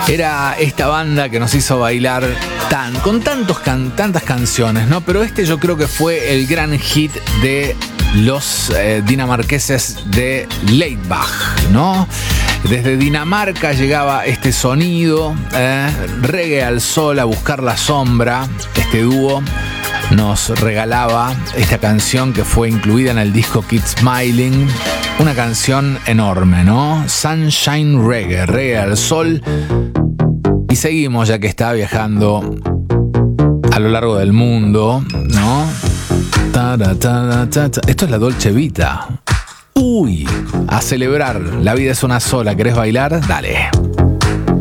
Era esta banda que nos hizo bailar con tantas canciones, ¿no? Pero este yo creo que fue el gran hit de los dinamarqueses de Leitbach, ¿no? Desde Dinamarca llegaba este sonido, reggae al sol, a buscar la sombra. Este dúo nos regalaba esta canción que fue incluida en el disco Keep Smiling. Una canción enorme, ¿no? Sunshine Reggae, reggae al sol. Y seguimos, ya que está viajando a lo largo del mundo, ¿no? Esto es la Dolce Vita. Uy, a celebrar. La vida es una sola. ¿Querés bailar? Dale.